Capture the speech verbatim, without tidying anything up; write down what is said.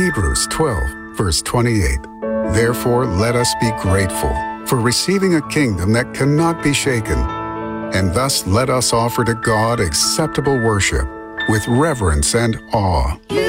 Hebrews twelve, verse twenty-eight. Therefore, let us be grateful for receiving a kingdom that cannot be shaken, and thus let us offer to God acceptable worship with reverence and awe.